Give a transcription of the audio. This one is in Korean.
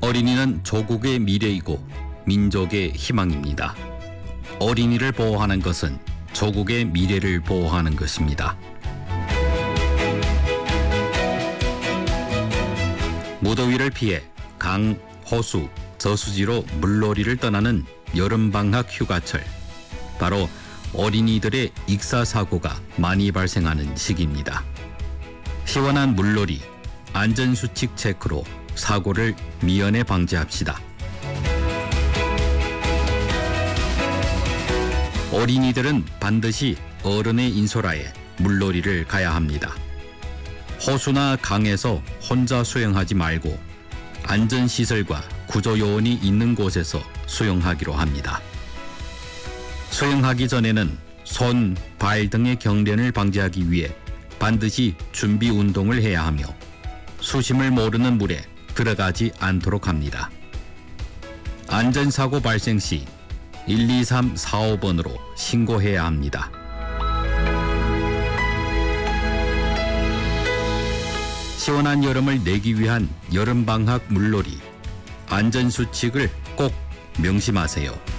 어린이는 조국의 미래이고 민족의 희망입니다. 어린이를 보호하는 것은 조국의 미래를 보호하는 것입니다. 무더위를 피해 강, 호수, 저수지로 물놀이를 떠나는 여름방학 휴가철. 바로 어린이들의 익사사고가 많이 발생하는 시기입니다. 시원한 물놀이, 안전수칙 체크로 사고를 미연에 방지합시다. 어린이들은 반드시 어른의 인솔하에 물놀이를 가야 합니다. 호수나 강에서 혼자 수영하지 말고 안전시설과 구조요원이 있는 곳에서 수영하기로 합니다. 수영하기 전에는 손, 발 등의 경련을 방지하기 위해 반드시 준비 운동을 해야 하며 수심을 모르는 물에 들어가지 않도록 합니다. 안전사고 발생 시 12345번으로 신고해야 합니다. 시원한 여름을 내기 위한 여름방학 물놀이, 안전수칙을 꼭 명심하세요.